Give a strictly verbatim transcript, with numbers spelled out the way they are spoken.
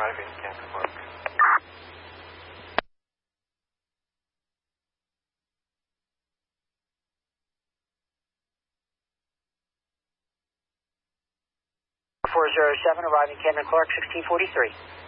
arriving, Camden Clark. four zero seven, arriving Camden Clark, sixteen forty-three.